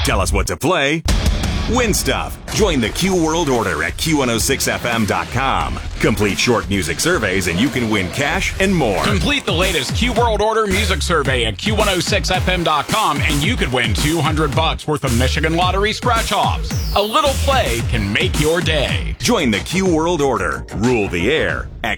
Tell us what to play. Win stuff. Join the Q World Order at Q106FM.com. Complete short music surveys and you can win cash and more. Complete the latest Q World Order music survey at Q106FM.com and you could win $200 worth of Michigan Lottery scratch-offs. A little play can make your day. Join the Q World Order. Rule the air at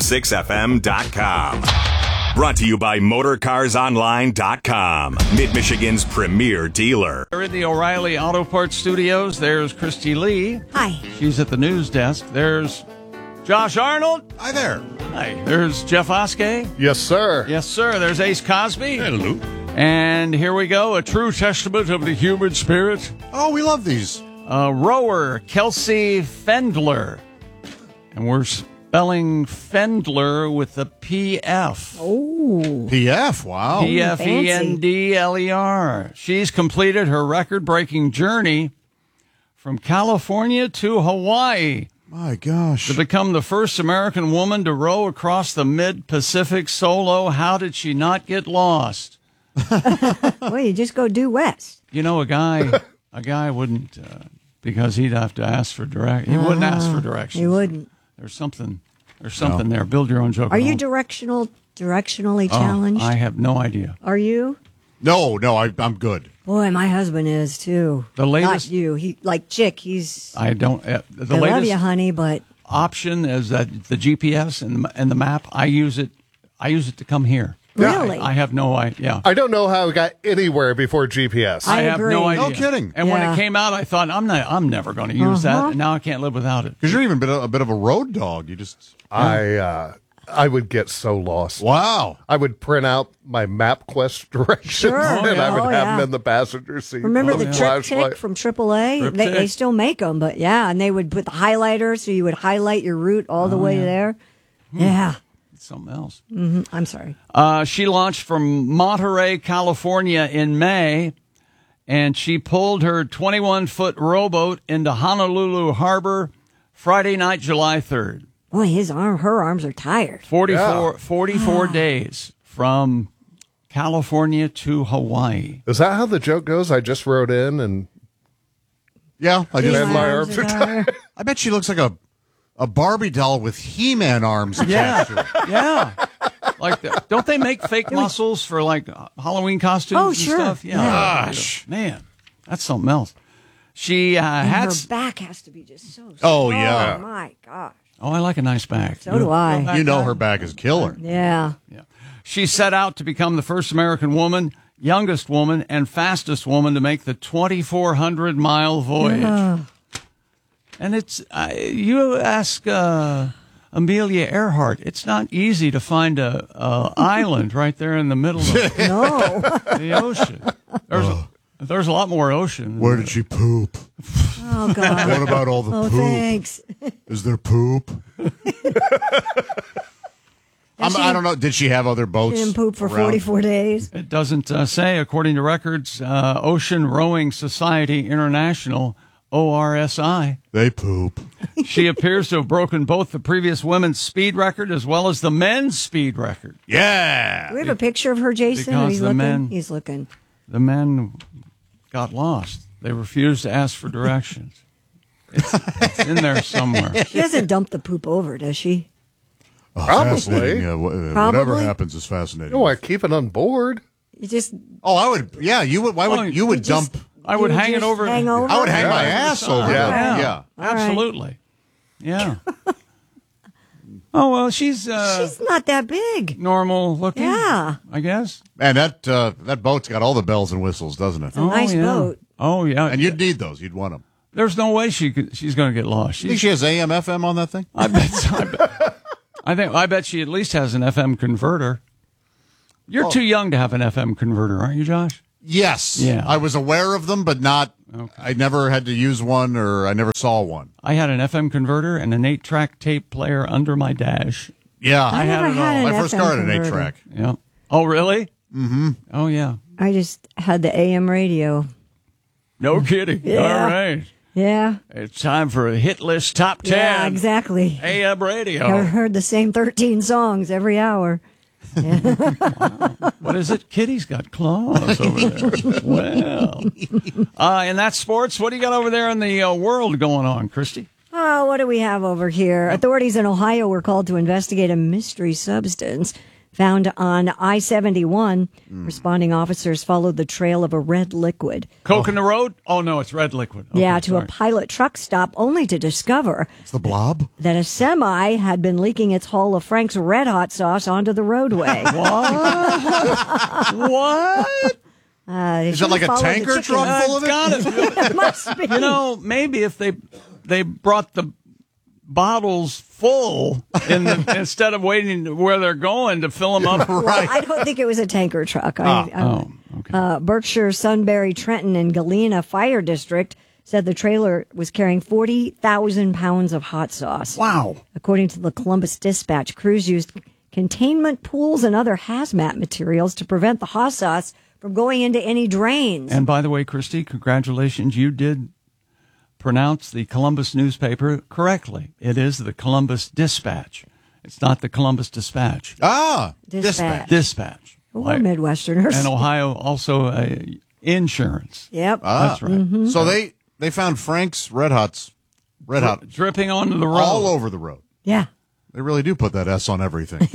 Q106FM.com. Brought to you by MotorCarsOnline.com, Mid-Michigan's premier dealer. We're in the O'Reilly Auto Parts Studios. There's Christy Lee. Hi. She's at the news desk. There's Josh Arnold. Hi there. Hi. There's Jeff Oskey. Yes, sir. Yes, sir. There's Ace Cosby. Hello. And here we go, a true testament of the human spirit. Oh, we love these. Rower Kelsey Fendler. And we're spelling Fendler with a P-F. Oh. PF, wow. P-F-E-N-D-L-E-R. She's completed her record-breaking journey from California to Hawaii My gosh. to become the first American woman to row across the mid-Pacific solo. How did she not get lost? Well, you just go due west. You know, a guy wouldn't, because he'd have to ask for direct. He wouldn't ask for directions. You wouldn't. There's something there. Build your own joke. Are at you home. directionally challenged? I have no idea. Are you? No, I'm good. Boy, my husband is too. The latest- Not you. He like Chick. He's. I don't. The I latest love you, honey, but option is that the GPS and the map. I use it to come here. really, I have no idea. I don't know how it got anywhere before GPS. I have agree. no idea. No kidding. And when Yeah. it came out, I thought I'm never going to use that. And now I can't live without it. Because you're even a bit of a road dog. You just. I would get so lost. Wow. I would print out my MapQuest directions Sure. and I would Oh, have yeah. them in the passenger seat. remember with the a Trip flashlight. Tick from AAA? Trip They Tick. still make them, but yeah, and they would put the highlighter, so you would highlight your route all the way there. Yeah. It's something else. I'm sorry. She launched from Monterey, California in May, and she pulled her 21-foot rowboat into Honolulu Harbor Friday night, July 3rd. Boy, her arms are tired. 44 days from California to Hawaii. Is that how the joke goes? I just wrote in and Yeah, I just. And my arms are tired. I bet she looks like a Barbie doll with He-Man arms attached to her. Yeah. Like, don't they make fake muscles for, like, Halloween costumes Oh, and sure. stuff? Yeah. Gosh. Man, that's something else. She And had... her back has to be just so Oh, strong. yeah. Oh, my gosh. Oh, I like a nice back. So do I. You know her back is killer. Yeah. Yeah. She set out to become the first American woman, youngest woman, and fastest woman to make the 2,400-mile voyage. And it's, you ask Amelia Earhart, it's not easy to find a island right there in the middle of No. the ocean. There's a lot more ocean. Where did she poop? Oh, God. What about all the Oh, poop? thanks. Is there poop? I don't know. Did she have other boats? She didn't poop for around? 44 days. It doesn't say, according to records, Ocean Rowing Society International, ORSI. They poop. She appears to have broken both the previous women's speed record as well as the men's speed record. Yeah. Do we have a picture of her, Jason? Because He's the looking. men- He's looking. The men got lost. They refused to ask for directions. It's in there somewhere. She doesn't dump the poop over, does she? Probably. Fascinating. Yeah, whatever Probably. happens is fascinating. Oh, I keep it on board. You just Oh, I would. Yeah, you would. Why Well, would you would just- dump? I would you hang it just over. Hang over. I would hang Yeah. my ass over. Yeah. it. Yeah. All right. Absolutely. Yeah. Oh, well, she's She's not that big. normal looking. Yeah. I guess. And that boat's got all the bells and whistles, doesn't it? It's a nice yeah. boat. Oh, yeah. And you'd need those. You'd want them. There's no way she's going to get lost. You think she has AM, FM on that thing? I bet she at least has an FM converter. You're too young to have an FM converter, aren't you, Josh? Yes. Yeah. I was aware of them, but not. Okay. I never had to use one, or I never saw one. I had an FM converter and an 8-track tape player under my dash. Yeah, I never had my an first FM car had an converter. 8-track. Yeah. Oh, really? Mm-hmm. Oh, yeah. I just had the AM radio. No kidding. Yeah. All right. Yeah. It's time for a hit list top 10. Yeah, exactly. AM I radio. heard the same 13 songs every hour. What is it? Kitty's got claws over there. Well. And that's sports. What do you got over there in the world going on, Christy? Oh, what do we have over here? Authorities in Ohio were called to investigate a mystery substance found on I-71. Responding officers followed the trail of a red liquid. Coke in the road? Oh, no, it's red liquid. Okay, Yeah, to sorry. a pilot truck stop, only to discover It's the blob. that a semi had been leaking its hull of Frank's Red Hot sauce onto the roadway. What? Is it like a tanker truck full of it? Got it. It must be. You know, maybe if they brought the bottles full instead of waiting to where they're going to fill them up. Well, I don't think it was a tanker truck. Berkshire, Sunbury, Trenton, and Galena Fire District said the trailer was carrying 40,000 pounds of hot sauce. Wow. According to the Columbus Dispatch, crews used containment pools and other hazmat materials to prevent the hot sauce from going into any drains. And by the way, Christy, congratulations. You did pronounce the Columbus newspaper correctly. It is the Columbus Dispatch. It's not the Columbus Dispatch. Dispatch. Dispatch. We're Midwesterners. And Ohio also insurance. Yep. That's right. Mm-hmm. So they found Frank's Red Hot Dripping onto the road. all over the road. Yeah. They really do put that S on everything.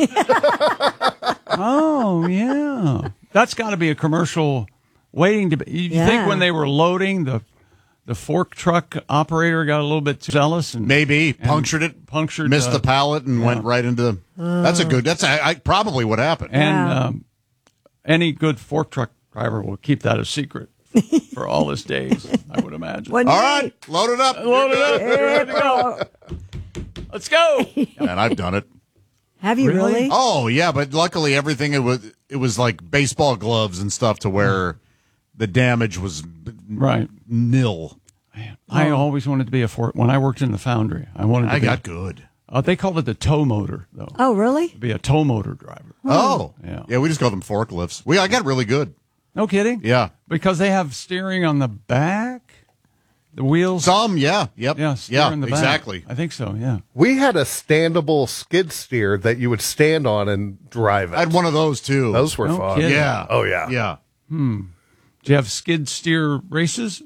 Oh, yeah. That's got to be a commercial waiting to be. You think when they were loading, the fork truck operator got a little bit too zealous and Maybe punctured it, missed the pallet, and went right into. That's probably what happened. And any good fork truck driver will keep that a secret for all his days, I would imagine. One All day- right, load it up. Load it up. Ready to go. Let's go. And I've done it. Have you really? Oh yeah, but luckily everything it was like baseball gloves and stuff to where the damage was Right. nil. I always wanted to be a fork. When I worked in the foundry, I wanted to I be. got good. They called it the tow motor, though. Oh, really? To be a tow motor driver. Oh Yeah. we just call them forklifts. I got really good. No kidding? Yeah. Because they have steering on the back, the wheels. Some, yeah, yep, Yeah, steer in the back. exactly. I think so, yeah. We had a standable skid steer that you would stand on and drive it. I had one of those too. Those were No fun. kidding. Yeah. Oh, yeah. Yeah. Do you have skid steer races?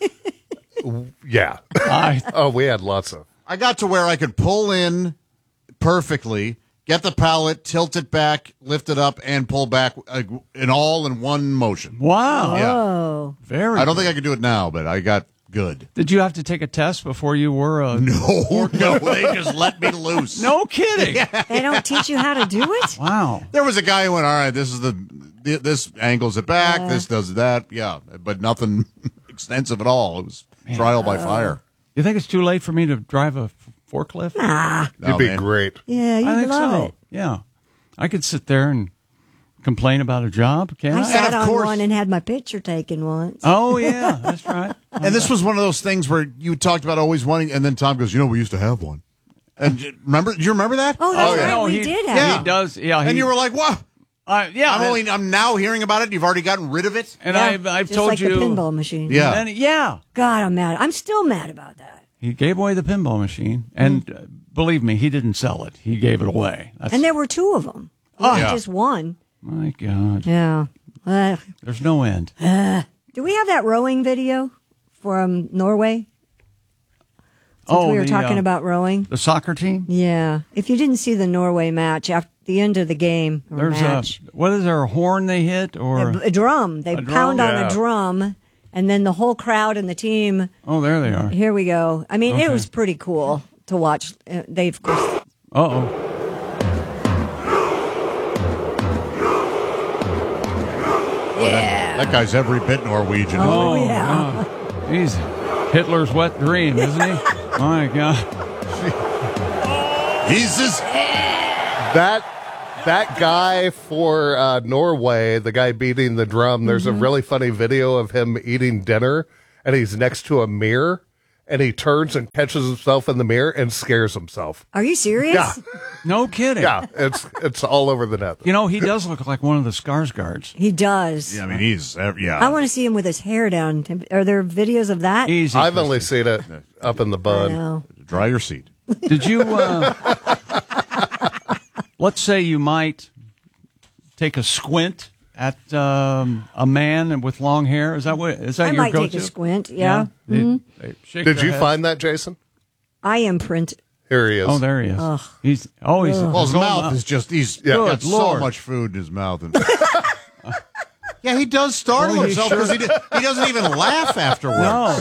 Yeah. Oh, we had lots of. I got to where I could pull in perfectly, get the pallet, tilt it back, lift it up, and pull back in one motion. Wow. Yeah. Oh. Very I don't think I could do it now, but I got good. Did you have to take a test before you were a... No, they just let me loose. No kidding. They don't teach you how to do it? Wow. There was a guy who went, all right, this is this angles it back, this does that, yeah, but nothing extensive at all. It was trial by fire. You think it's too late for me to drive a forklift? Nah. You'd be great. Yeah, you I think love so. it. Yeah. I could sit there and complain about a job, can't I I? sat of on course. one and had my picture taken once. Oh, yeah, that's right. And this was one of those things where you talked about always wanting, and then Tom goes, we used to have one. And do you remember that? Oh, that's right. no, we he did have Yeah. He does, yeah. And you were like, what? yeah. I'm now hearing about it. You've already gotten rid of it. And Yeah, I've just told like you. the pinball machine. Yeah. And yeah. God, I'm mad. I'm still mad about that. He gave away the pinball machine. And believe me, he didn't sell it. He gave it away. That's, And there were two of them. Not Yeah. just one. my God. Yeah. There's no end. Do we have that rowing video from Norway? Since we were talking about rowing. the soccer team? Yeah. If you didn't see the Norway match, after the end of the game, or There's match, what is there, a horn they hit? Or a drum. They drum? pound on Yeah. a drum, and then the whole crowd and the team. Oh, there they are. Here we go. I mean, it Okay. was pretty cool to watch. They, of course, Uh-oh. That guy's every bit Norwegian. Oh, yeah. God. He's Hitler's wet dream, isn't he? My God. He's just. That guy for Norway, the guy beating the drum, there's a really funny video of him eating dinner, and he's next to a mirror, and he turns and catches himself in the mirror and scares himself. Are you serious? Yeah. No kidding. Yeah, it's all over the net. You know, he does look like one of the Skarsgårds. He does. Yeah, I mean, he's. Yeah. I want to see him with his hair down. Are there videos of that? Easy. I've only seen it up in the bud. No. Dry your seat. Did you, let's say you might take a squint at a man with long hair? Is that I your might go-to? take a squint, yeah. They shake Did their you heads. find that, Jason? I imprint. Here he is. Oh, there he is. He's Well, his going mouth up. is just—he's Good got so Lord. much food in his mouth. Yeah, he does startle Oh, he himself because he doesn't even laugh afterwards. No,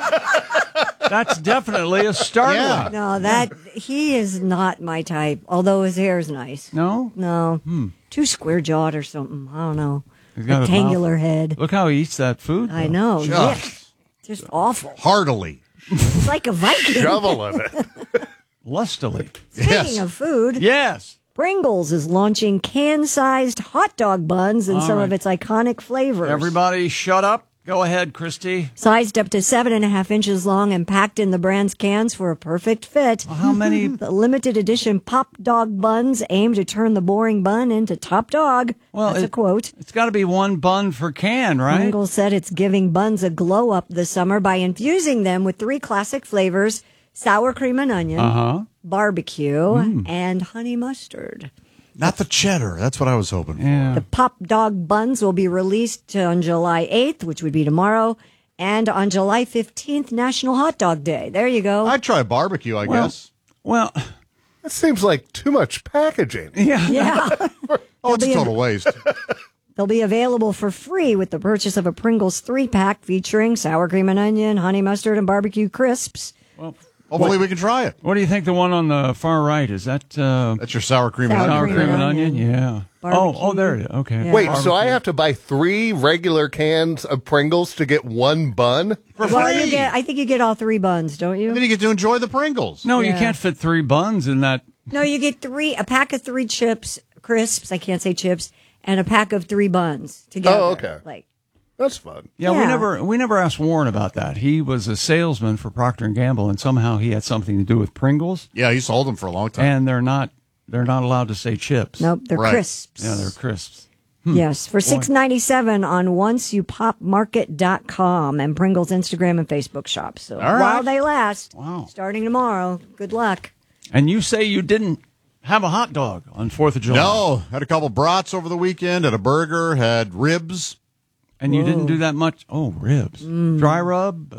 that's definitely a startler. Yeah. No, he is not my type, although his hair is nice. No? No. Too square jawed or something. I don't know. He's got a Rectangular head. Look how he eats that food. I though. know. Just- Yuck. Just awful. Heartily. It's like a Viking. Shoveling it. Lustily. Speaking Yes. of food, Yes. Pringles is launching can-sized hot dog buns in some right. of its iconic flavors. Everybody shut up. Go ahead, Christy. Sized up to 7.5 inches long and packed in the brand's cans for a perfect fit. How many? The limited edition Pop Dog buns aim to turn the boring bun into top dog. Well, That's a quote. It's got to be one bun per can, right? Pringles said it's giving buns a glow up this summer by infusing them with 3 classic flavors: sour cream and onion, barbecue, and honey mustard. Not the cheddar. That's what I was hoping for. Yeah. The Pop Dog buns will be released on July 8th, which would be tomorrow, and on July 15th, National Hot Dog Day. There you go. I'd try barbecue, I guess. Well, That seems like too much packaging. yeah. Yeah. Oh, it's a be a- total waste. They'll be available for free with the purchase of a Pringles 3-pack featuring sour cream and onion, honey mustard, and barbecue crisps. Hopefully we can try it. What do you think the one on the far right is? That That's your sour cream and Sour sour onion. cream and onion. onion? Yeah. Barbecue. Oh, there it is. Okay. Yeah. Wait, so I have to buy 3 regular cans of Pringles to get 1 bun? For Well, free. I think you get all 3 buns, don't you? Then you get to enjoy the Pringles. No, you Yeah. can't fit 3 buns in that. No, you get a pack of 3 crisps, I can't say chips, and a pack of 3 buns together. Oh, okay. Like, That's fun. Yeah, Yeah. we never asked Warren about that. He was a salesman for Procter and Gamble, and somehow he had something to do with Pringles, Yeah, he sold them for a long time. and they're not allowed to say chips. nope, they're Right. crisps. Yeah, they're crisps. Yes, for $6.97 on onceyoupopmarket.com and Pringles Instagram and Facebook shops. So right. while they last, Wow. starting tomorrow, good luck. And you say you didn't have a hot dog on 4th of July. No, had a couple brats over the weekend, had a burger, had ribs. And you didn't do that much? Oh, ribs. Dry rub?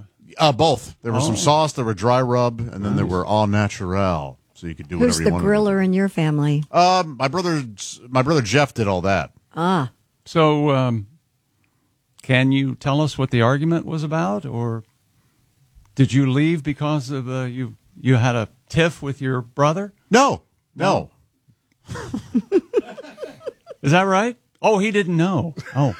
Both. There was some sauce, there were dry rub, and then there were au naturel. So you could do Who's whatever the you wanted. griller in your family? My brother Jeff did all that. So, can you tell us what the argument was about? Or did you leave because of you had a tiff with your brother? No. Is that right? Oh, he didn't know. Oh.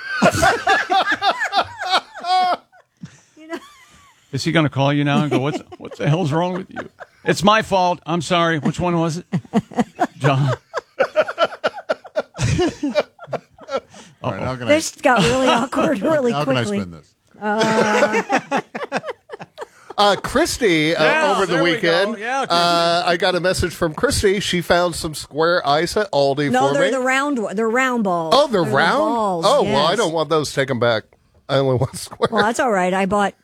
Is he going to call you now and go, what the hell's wrong with you? It's my fault. I'm sorry. Which one was it? John. All right, how can This got really awkward really how can I quickly. spin this? Christy, over the there we weekend, go. Yeah, I got a message from Christy. She found some square ice at Aldi No, for they're me. the round balls. Oh, they're the round? balls, Oh, well, I yes. don't want those taken back. I only want square. Well, that's all right. I bought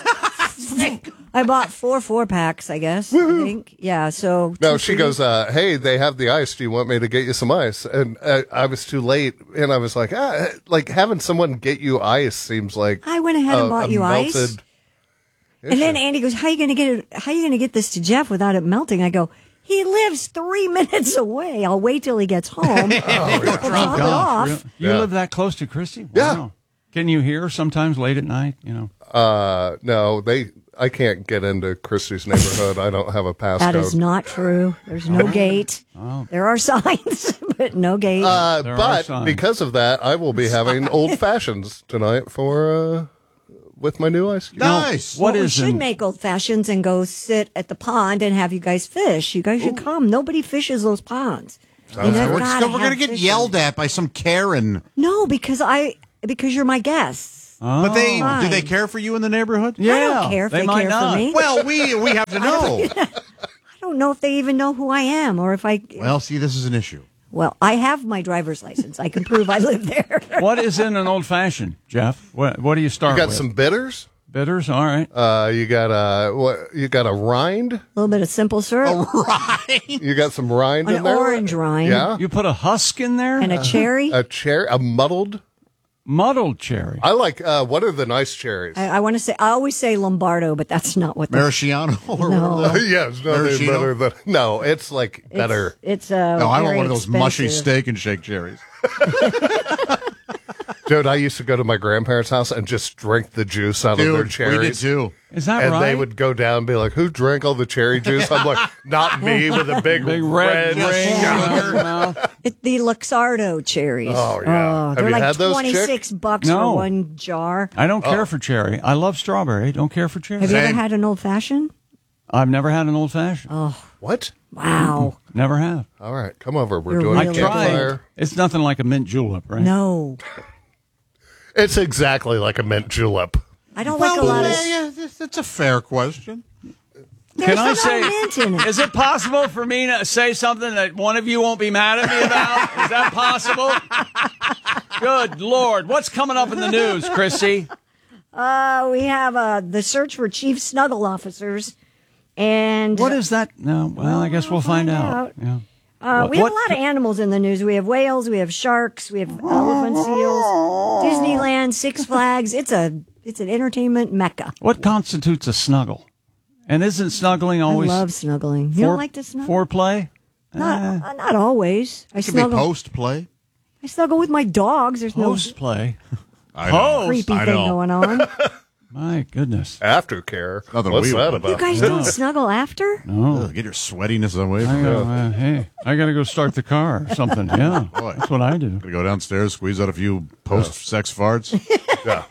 4 4-packs, I guess. I think. Yeah, so. No, 2 she for goes, hey, they have the ice. Do you want me to get you some ice? And I was too late. And I was like, having someone get you ice seems like I went ahead and bought you ice. melted And then issue. Andy goes, How are you going to get this to Jeff without it melting? I go, he lives 3 minutes away. I'll wait till he gets home. We'll drop it off. Really? You Yeah. live that close to Christy? Yeah. Wow. Can you hear sometimes late at night? No, I can't get into Christy's neighborhood. I don't have a passcode. That is not true. There's no gate. There are signs, but no gate. There are But signs. because of that, I will be having old fashions tonight with my new ice cube. Nice. What we is should in- make old fashions and go sit at the pond and have you guys fish. You guys should come. Nobody fishes those ponds. We're going to get yelled at by some Karen. No, because you're my guest. But do Fine. they care for you in the neighborhood? Yeah, I don't care if they might care not. for me. Well, we have to know. I don't know if they even know who I am or if I. Well, see, this is an issue. Well, I have my driver's license. I can prove I live there. What is in an old fashioned, Jeff? What do you start You got with? some bitters? Bitters, all right. You got a rind. A little bit of simple syrup. You got some rind An in there. orange rind. Yeah. You put a husk in there? And a cherry. A muddled. Muddled cherry. I like, what are the nice cherries? I want to say, I always say Lombardo, but that's not what Maraschino or whatever. Yes, nothing better than. No, it's like better. It's No, I want one of those mushy expensive. steak and shake cherries. Dude, I used to go to my grandparents' house and just drink the juice out of their Dude, cherries. we did too. Is that And right? they would go down and be like, who drank all the cherry juice? I'm like, not me, with a big Big red red ring sugar. in your mouth. It's the Luxardo cherries. Oh, yeah. Have They're you like had those, chick? $26 No. for one jar. I don't care for cherry. I love strawberry. Don't care for cherry. Have you ever Same. had an old fashioned? I've never had an old fashioned. What? Wow. Never have. All right, come over. We're You're doing I a really tried. campfire. It's nothing like a mint julep, right? No. It's exactly like a mint julep. I don't like a lot of. yeah, that's a fair question. Can I There's say, no mint in it. is it possible for me to say something that one of you won't be mad at me about? Is that possible? Good Lord. What's coming up in the news, Chrissy? We have the search for chief snuggle officers. And What is that? No, well, I guess we'll find out. Yeah. we have a lot of animals in the news. We have whales, we have sharks, we have elephant seals, Disneyland, Six Flags. It's an entertainment mecca. What constitutes a snuggle? And isn't snuggling always I love snuggling. You don't like to snuggle? foreplay? Not always. I It could be snuggle. post play. I snuggle with my dogs. There's Post play. I know. Oh, creepy I thing know. going on. My goodness. Aftercare. Nothing What's we that want. about? You guys don't snuggle after? Ugh, get your sweatiness away from it. Hey, I got to go start the car or something. Yeah, Boy. that's what I do. Gonna go downstairs, squeeze out a few post-sex farts. Yeah.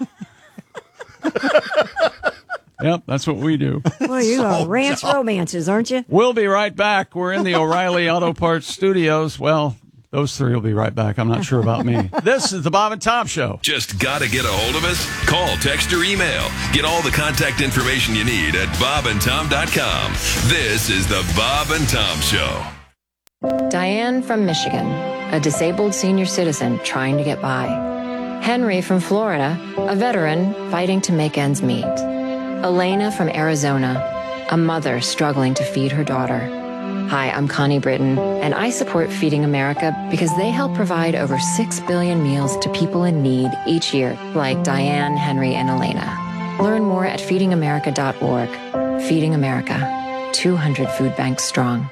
Yep, that's what we do. Well, you are ranch romances, aren't you? We'll be right back. We're in the O'Reilly Auto Parts studios. Well, those three will be right back. I'm not sure about me. This is the Bob and Tom Show. Just gotta get a hold of us? Call, text, or email. Get all the contact information you need at bobandtom.com. This is the Bob and Tom Show. Diane from Michigan, a disabled senior citizen trying to get by. Henry from Florida, a veteran fighting to make ends meet. Elena from Arizona, a mother struggling to feed her daughter. Hi, I'm Connie Britton, and I support Feeding America because they help provide over 6 billion meals to people in need each year, like Diane, Henry, and Elena. Learn more at feedingamerica.org. Feeding America, 200 food banks strong.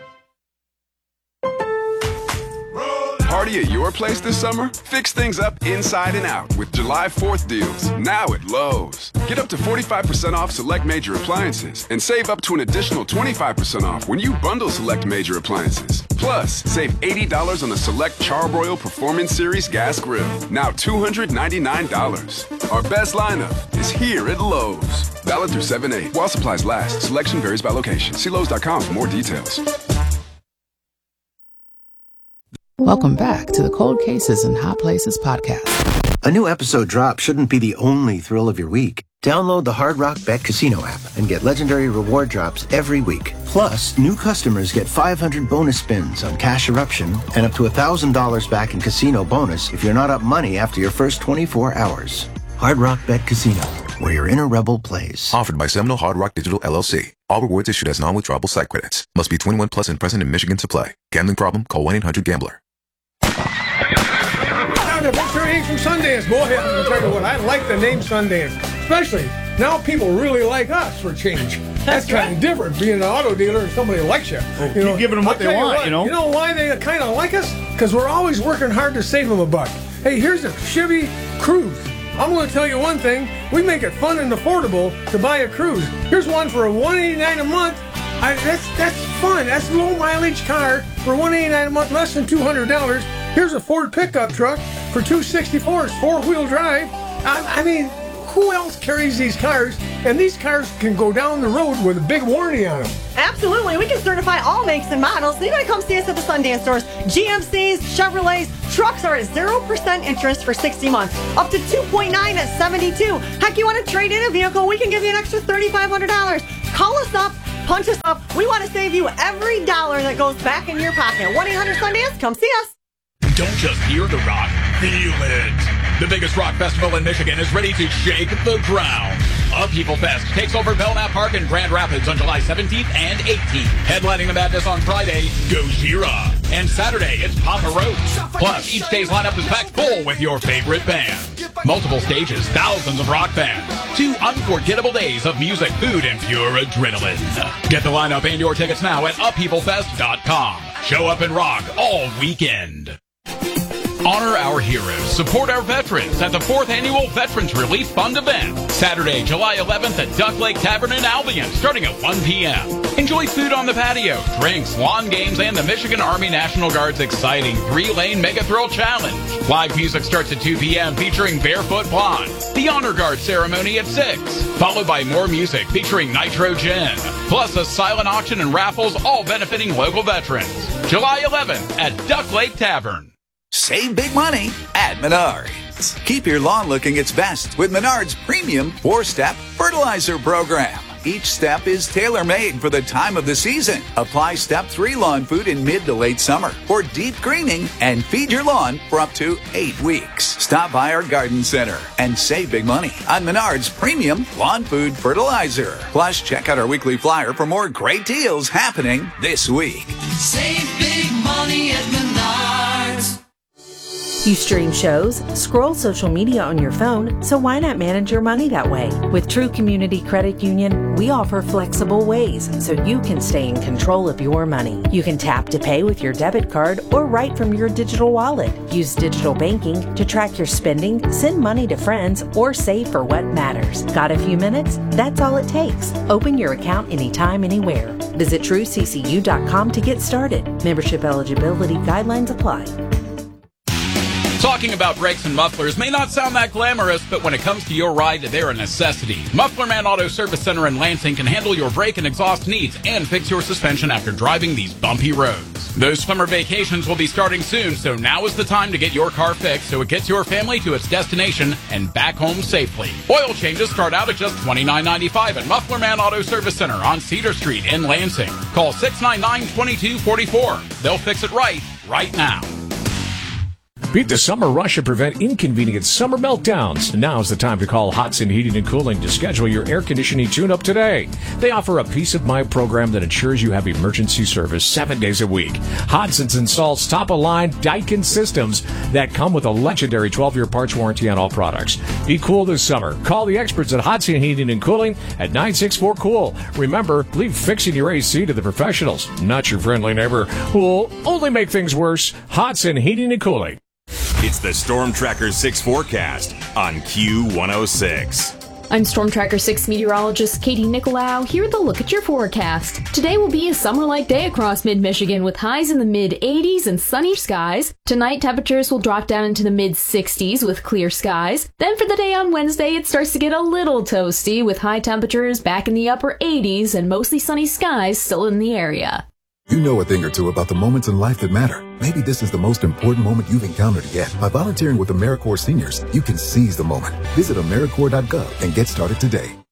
Party at your place this summer? Fix things up inside and out with July 4th deals, now at Lowe's. Get up to 45% off select major appliances and save up to an additional 25% off when you bundle select major appliances. Plus, save $80 on the select Charbroil Performance Series gas grill, now $299. Our best lineup is here at Lowe's. Valid through 7/8 while supplies last. Selection varies by location. See Lowe's.com for more details. Welcome back to the Cold Cases and Hot Places podcast. A new episode drop shouldn't be the only thrill of your week. Download the Hard Rock Bet Casino app and get legendary reward drops every week. Plus, new customers get 500 bonus spins on Cash Eruption and up to $1,000 back in casino bonus if you're not up money after your first 24 hours. Hard Rock Bet Casino, where your inner rebel plays. Offered by Seminole Hard Rock Digital LLC. All rewards issued as non-withdrawable site credits. Must be 21 plus and present in Michigan to play. Gambling problem? Call 1-800-GAMBLER. Victor Hayes from Sundance. Boy, I'm going to tell you what, I like the name Sundance. Especially now people really like us for change. That's kind of different, being an auto dealer and somebody likes you. You know, giving them what they want, you know. You know why they kind of like us? Because we're always working hard to save them a buck. Hey, here's a Chevy Cruze. I'm going to tell you one thing. We make it fun and affordable to buy a Cruze. Here's one for $189 a month. That's fun. That's a low mileage car for $189 a month, less than $200. Here's a Ford pickup truck for $264. It's 4-wheel drive. I mean, who else carries these cars? And these cars can go down the road with a big warranty on them. Absolutely. We can certify all makes and models. So you got to come see us at the Sundance stores. GMCs, Chevrolets, trucks are at 0% interest for 60 months. Up to 2.9 at 72. Heck, you want to trade in a vehicle? We can give you an extra $3,500. Call us up. Punch us up. We want to save you every dollar that goes back in your pocket. 1-800-SUNDANCE. Come see us. Don't just hear the rock, feel it. The biggest rock festival in Michigan is ready to shake the ground. Upheaval Fest takes over Belknap Park in Grand Rapids on July 17th and 18th. Headlining the madness on Friday, Gojira. And Saturday, it's Papa Roach. Plus, each day's lineup is packed full with your favorite bands. Multiple stages, thousands of rock bands. 2 unforgettable days of music, food, and pure adrenaline. Get the lineup and your tickets now at upheavalfest.com. Show up and rock all weekend. Honor our heroes. Support our veterans at the 4th Annual Veterans Relief Fund event. Saturday, July 11th at Duck Lake Tavern in Albion, starting at 1 p.m. Enjoy food on the patio, drinks, lawn games, and the Michigan Army National Guard's exciting 3-lane Mega Thrill Challenge. Live music starts at 2 p.m. featuring Barefoot Blonde. The Honor Guard ceremony at 6, followed by more music featuring Nitro Gin. Plus a silent auction and raffles, all benefiting local veterans. July 11th at Duck Lake Tavern. Save big money at Menards. Keep your lawn looking its best with Menards' premium 4-step fertilizer program. Each step is tailor-made for the time of the season. Apply Step 3 lawn food in mid to late summer for deep greening and feed your lawn for up to 8 weeks. Stop by our garden center and save big money on Menards' premium lawn food fertilizer. Plus, check out our weekly flyer for more great deals happening this week. Save big money at Menards. You stream shows, scroll social media on your phone, so why not manage your money that way? With True Community Credit Union, we offer flexible ways so you can stay in control of your money. You can tap to pay with your debit card or write from your digital wallet. Use digital banking to track your spending, send money to friends, or save for what matters. Got a few minutes? That's all it takes. Open your account anytime, anywhere. Visit TrueCCU.com to get started. Membership eligibility guidelines apply. Talking about brakes and mufflers may not sound that glamorous, but when it comes to your ride, they're a necessity. Muffler Man Auto Service Center in Lansing can handle your brake and exhaust needs and fix your suspension after driving these bumpy roads. Those summer vacations will be starting soon, so now is the time to get your car fixed so it gets your family to its destination and back home safely. Oil changes start out at just $29.95 at Muffler Man Auto Service Center on Cedar Street in Lansing. Call 699-2244. They'll fix it right now. Beat the summer rush and prevent inconvenient summer meltdowns. Now's the time to call Hodson Heating and Cooling to schedule your air conditioning tune-up today. They offer a peace of mind program that ensures you have emergency service 7 days a week. Hodson's installs top-of-line Daikin systems that come with a legendary 12-year parts warranty on all products. Be cool this summer. Call the experts at Hodson Heating and Cooling at 964-COOL. Remember, leave fixing your AC to the professionals, not your friendly neighbor who will only make things worse. Hodson Heating and Cooling. It's the Storm Tracker 6 forecast on Q106. I'm Storm Tracker 6 meteorologist Katie Nicolau. Here with a look at your forecast. Today will be a summer-like day across mid-Michigan with highs in the mid-80s and sunny skies. Tonight, temperatures will drop down into the mid-60s with clear skies. Then for the day on Wednesday, it starts to get a little toasty with high temperatures back in the upper 80s and mostly sunny skies still in the area. You know a thing or two about the moments in life that matter. Maybe this is the most important moment you've encountered yet. By volunteering with AmeriCorps Seniors, you can seize the moment. Visit AmeriCorps.gov and get started today.